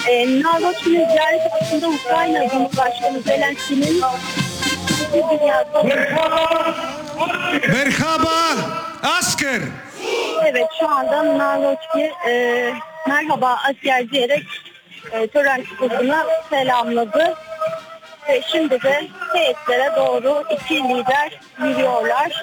Navratil'in ziyareti aslında Ukrayna Cumhurbaşkanı Zelenski'nin dünya Merhaba asker. Evet, şu anda Navratil merhaba asker diyerek tören çıkışını selamladı. Ve şimdi de heyetlere doğru iki lider yürüyorlar.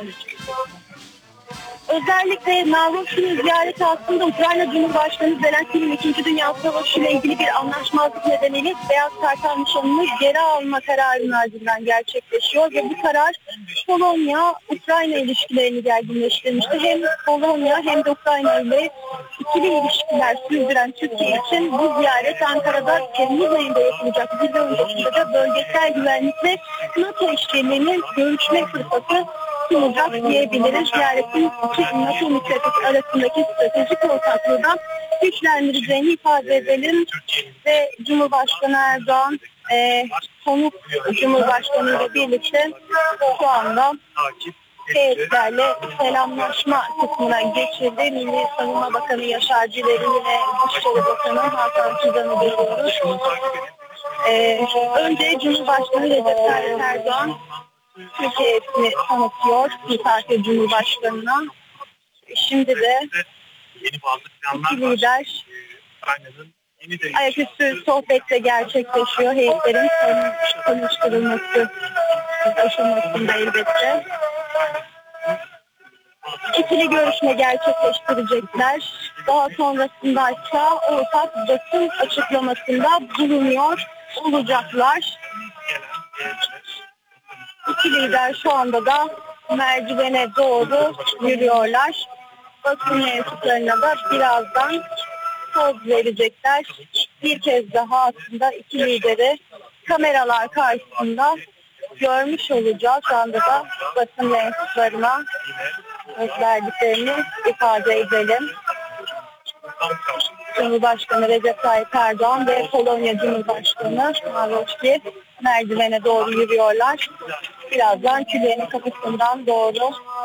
Özellikle Navratil'in ziyareti aslında Ukrayna Cumhurbaşkanı Zelenski'nin 2. Dünya Savaşı ile ilgili bir anlaşmazlık nedeniyle Beyaz Kartal nişanını geri alma kararının ardından gerçekleşiyor ve bu karar Polonya-Ukrayna ilişkilerini gerginleştirmişti. Hem Polonya hem de Ukrayna ile ikili ilişkiler sürdüren Türkiye için bu ziyaret Ankara'da Temmuz ayında yapılacak. Bir öncesinde de bölgesel güvenlik ve NATO işbirliğinin görüşme fırsatı sunacak diyebiliriz. Ziyaretin iki NATO müttefiki arasındaki stratejik ortaklığı güçlendireceğini ifade edelim ve Cumhurbaşkanı Erdoğan konuk Cumhurbaşkanı ile birlikte şu anda heyetlerle selamlaşma kısmına geçildi. Milli Savunma Bakanı Yaşar Ciler'i yine Dışişleri Bakanı Hakan Fidan'ı görüyoruz. Önce Cumhurbaşkanı Recep Tayyip Erdoğan Türkiye'sini tanıtıyor misafir Cumhurbaşkanı'na. Şimdi de iki lider ayaküstü sohbetle gerçekleşiyor. Heyetlerin tanıştırılması aşamasında elbette. İkili görüşme gerçekleştirecekler. Daha sonrasında ise ortak basın açıklamasında bulunuyor olacaklar. İki lider şu anda da merdivene doğru yürüyorlar. Basın mensuplarına da birazdan söz verecekler. Bir kez daha aslında iki lideri kameralar karşısında görmüş olacağız. Şu anda da basın mensuplarına söz verdiklerini ifade edelim. Cumhurbaşkanı Recep Tayyip Erdoğan ve Polonya Cumhurbaşkanı Navratil merdivene doğru yürüyorlar. Birazdan külliyeni kapısından doğru